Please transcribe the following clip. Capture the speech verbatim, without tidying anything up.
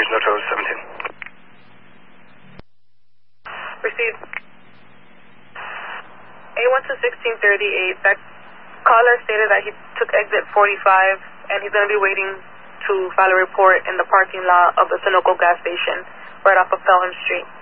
Breeze, no toes, seventeen. Received. A one to sixteen thirty-eight, that caller stated that he took exit forty-five and he's going to be waiting to file a report in the parking lot of the Sunoco gas station right off of Pelham Street.